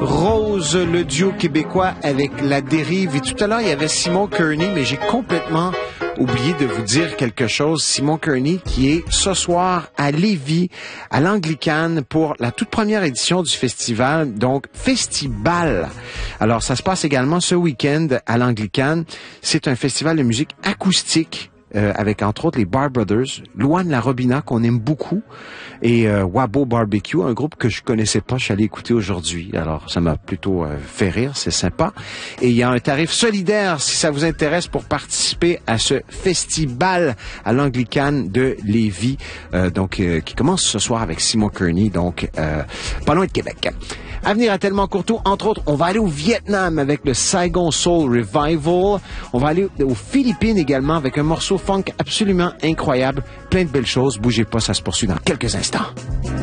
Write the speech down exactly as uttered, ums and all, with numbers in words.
Rose, le duo québécois avec La Dérive. Et tout à l'heure, il y avait Simon Kearney, mais j'ai complètement oublié de vous dire quelque chose. Simon Kearney qui est ce soir à Lévis, à l'Anglicane, pour la toute première édition du festival, donc Festibal. Alors, ça se passe également ce week-end à l'Anglicane. C'est un festival de musique acoustique. Euh, avec entre autres les Bar Brothers, Louane La Robina qu'on aime beaucoup et euh, Wabo Barbecue, un groupe que je connaissais pas, je suis allé écouter aujourd'hui. Alors ça m'a plutôt euh, fait rire, c'est sympa. Et il y a un tarif solidaire si ça vous intéresse pour participer à ce festival à l'Anglicane de Lévis, euh, donc euh, qui commence ce soir avec Simon Kearney, donc euh, pas loin de Québec. À venir à Tellement Courteau, entre autres, on va aller au Vietnam avec le Saigon Soul Revival. On va aller aux Philippines également avec un morceau funk absolument incroyable. Plein de belles choses. Bougez pas, ça se poursuit dans quelques instants.